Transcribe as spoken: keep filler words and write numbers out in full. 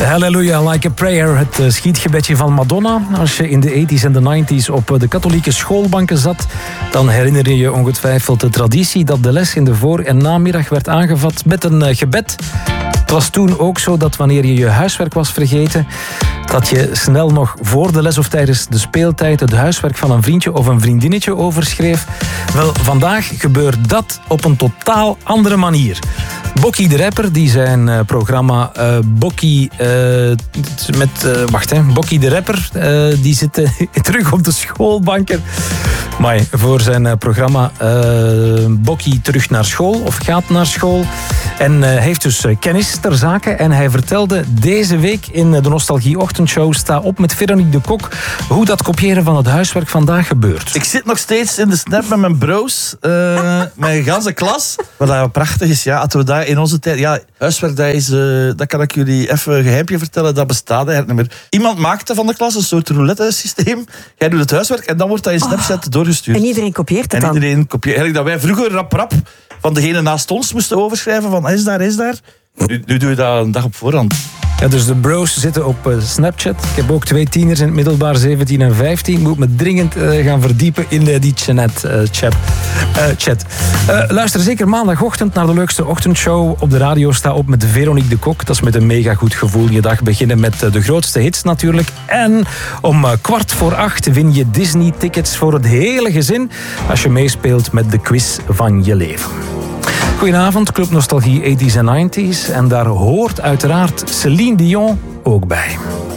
Hallelujah, Like a Prayer, het uh, schietgebedje van Madonna. Als je in de tachtiger en de negentig op de katholieke schoolbanken zat, dan herinner je je ongetwijfeld de traditie dat de les in de voor- en namiddag werd aangevat met een uh, gebed. Het was toen ook zo dat wanneer je je huiswerk was vergeten, dat je snel nog voor de les of tijdens de speeltijd het huiswerk van een vriendje of een vriendinnetje overschreef. Wel, vandaag gebeurt dat op een totaal andere manier. Bokkie de rapper, die zijn uh, programma uh, Bokkie uh, met... Uh, wacht, hè. Bokkie de rapper, uh, die zit uh, terug op de schoolbanken. Maar voor zijn uh, programma uh, Bokkie terug naar school, of gaat naar school. En uh, heeft dus uh, kennis ter zake. En hij vertelde deze week in de Nostalgie Ochtendshow, sta op met Veronique de Kok, hoe dat kopiëren van het huiswerk vandaag gebeurt. Ik zit nog steeds in de snap met mijn bros, uh, mijn ganse klas. Wat dat prachtig is, ja, hadden we daar in onze tijd... Ja, huiswerk, dat, is, uh, dat kan ik jullie even een geheimje vertellen, dat bestaat eigenlijk niet meer. Iemand maakte van de klas een soort roulette systeem. Jij doet het huiswerk en dan wordt dat in Snapchat oh. doorgestuurd. En iedereen kopieert het en dan? En iedereen kopieert. Eigenlijk dat wij vroeger rap rap van degene naast ons moesten overschrijven van is daar, is daar. Nu, nu doe je dat een dag op voorhand. Ja, dus de bros zitten op uh, Snapchat. Ik heb ook twee tieners in het middelbaar, zeventien en vijftien. Ik moet me dringend uh, gaan verdiepen in uh, die Chanet, uh, chat. Uh, chat. Uh, luister zeker maandagochtend naar de leukste ochtendshow op de radio. Sta op met Veronique de Kok. Dat is met een mega goed gevoel je dag beginnen met uh, de grootste hits natuurlijk. En om uh, kwart voor acht win je Disney-tickets voor het hele gezin als je meespeelt met de quiz van je leven. Goedenavond, Club Nostalgie tachtiger en negentig. En daar hoort uiteraard Céline Dion ook bij.